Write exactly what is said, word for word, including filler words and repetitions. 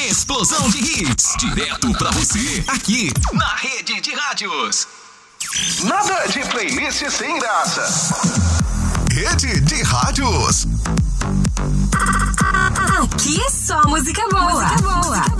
Explosão de hits, direto pra você, aqui na Rede de Rádios. Nada de playlist sem graça. Rede de Rádios.